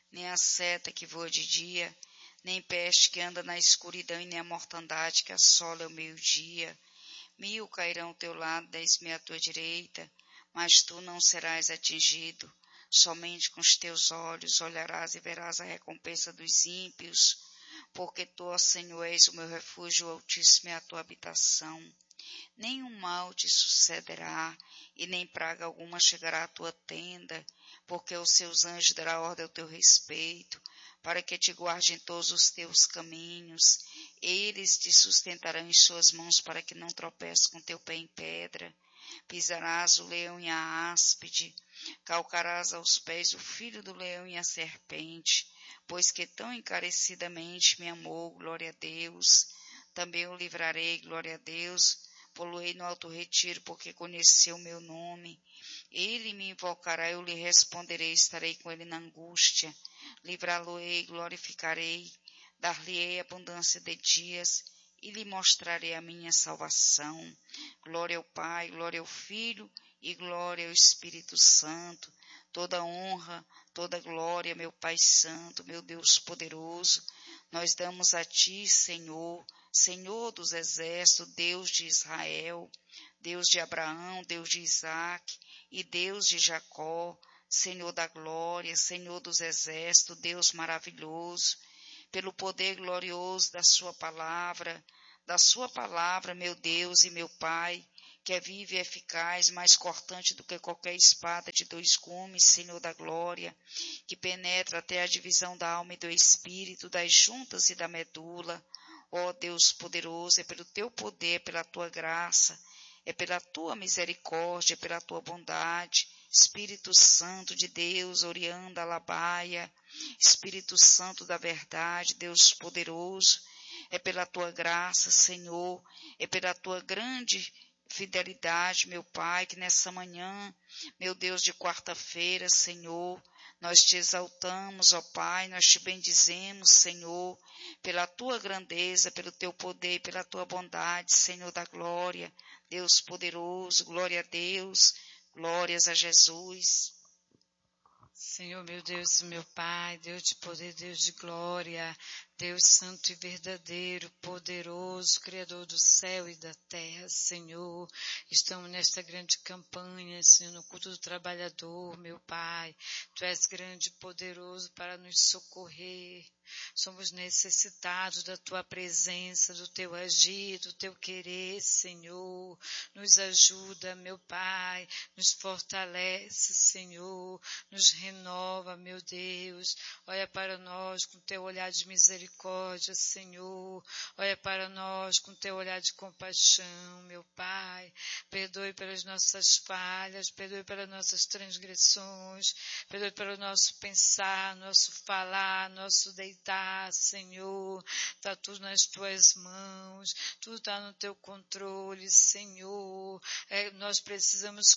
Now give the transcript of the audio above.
nem a seta que voa de dia, nem peste que anda na escuridão, e nem a mortandade que assola o meio-dia. 1000 cairão ao teu lado, 10.000 à tua direita, mas tu não serás atingido. Somente com os teus olhos olharás e verás a recompensa dos ímpios, porque tu, ó Senhor, és o meu refúgio, o Altíssimo é a tua habitação. Nenhum mal te sucederá, e nem praga alguma chegará à tua tenda, porque os seus anjos dará ordem ao teu respeito, para que te guarde em todos os teus caminhos. Eles te sustentarão em suas mãos, para que não tropeces com teu pé em pedra. Pisarás o leão e a áspide, calcarás aos pés o filho do leão e a serpente, pois que tão encarecidamente me amou, glória a Deus. Também o livrarei, glória a Deus. Poloei no alto retiro, porque conheceu o meu nome. Ele me invocará, eu lhe responderei, estarei com ele na angústia. Livrá-lo-ei, glorificarei, dar-lhe-ei abundância de dias, e lhe mostrarei a minha salvação. Glória ao Pai, glória ao Filho, e glória ao Espírito Santo. Toda honra, toda glória, meu Pai Santo, meu Deus poderoso, nós damos a Ti, Senhor, Senhor dos exércitos, Deus de Israel, Deus de Abraão, Deus de Isaque e Deus de Jacó, Senhor da glória, Senhor dos exércitos, Deus maravilhoso, pelo poder glorioso da Sua palavra, meu Deus e meu Pai, que é viva e eficaz, mais cortante do que qualquer espada de 2 gumes, Senhor da glória, que penetra até a divisão da alma e do espírito, das juntas e da medula. Ó Deus poderoso, é pelo teu poder, pela tua graça, é pela tua misericórdia, pela tua bondade. Espírito Santo de Deus, Orianda Alabaia, Espírito Santo da verdade, Deus poderoso, é pela tua graça, Senhor, é pela tua grande fidelidade, meu Pai, que nessa manhã, meu Deus, de quarta-feira, Senhor, nós te exaltamos, ó Pai, nós te bendizemos, Senhor, pela tua grandeza, pelo teu poder, pela tua bondade, Senhor da glória, Deus poderoso, glória a Deus, glórias a Jesus. Senhor, meu Deus, meu Pai, Deus de poder, Deus de glória, Deus santo e verdadeiro, poderoso, Criador do céu e da terra, Senhor, estamos nesta grande campanha, Senhor, no culto do trabalhador, meu Pai, Tu és grande e poderoso para nos socorrer. Somos necessitados da Tua presença, do Teu agir, do Teu querer, Senhor. Nos ajuda, meu Pai, nos fortalece, Senhor, nos renova, meu Deus. Olha para nós com Teu olhar de misericórdia, Senhor. Olha para nós com Teu olhar de compaixão, meu Pai. Perdoe pelas nossas falhas, perdoe pelas nossas transgressões, perdoe pelo nosso pensar, nosso falar, nosso deitar, Senhor, está tudo nas Tuas mãos, tudo está no Teu controle, Senhor, nós precisamos